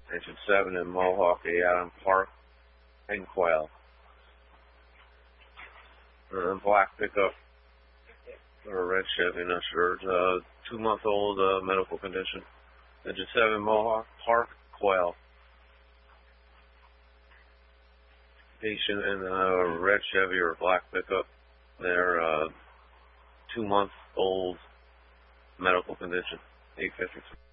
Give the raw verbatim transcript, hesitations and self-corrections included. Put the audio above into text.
Engine seven in Mohawk, A Adam Park, and Quail. Uh, black pickup, or a red Chevy, not sure. Uh, two-month-old uh, medical condition. Engine seven Mohawk, Park, Quail. Patient in a red Chevy or black pickup. They're uh, two-month-old medical condition. eight fifty.